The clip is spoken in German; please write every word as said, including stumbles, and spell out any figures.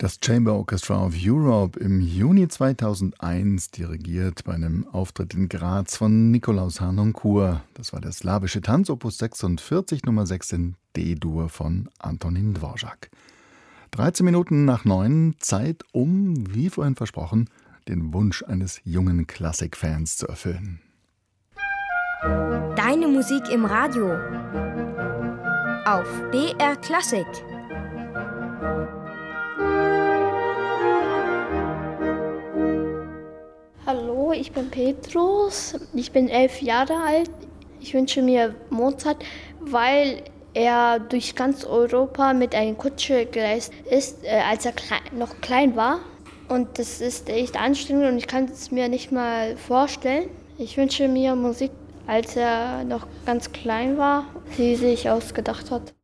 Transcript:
Das Chamber Orchestra of Europe im Juni zweitausendeins, dirigiert bei einem Auftritt in Graz von Nikolaus Harnoncourt. Das war der slawische Tanz, Opus sechsundvierzig, Nummer sechs in D-Dur von Antonín Dvořák. dreizehn Minuten nach neun, Zeit, um, wie vorhin versprochen, den Wunsch eines jungen Klassikfans zu erfüllen. Deine Musik im Radio auf B R Klassik. Hallo, ich bin Petrus, ich bin elf Jahre alt. Ich wünsche mir Mozart, weil er durch ganz Europa mit einer Kutsche gereist ist, äh, als er klein, noch klein war. Und das ist echt anstrengend und ich kann es mir nicht mal vorstellen. Ich wünsche mir Musik, als er noch ganz klein war, die sich ausgedacht hat.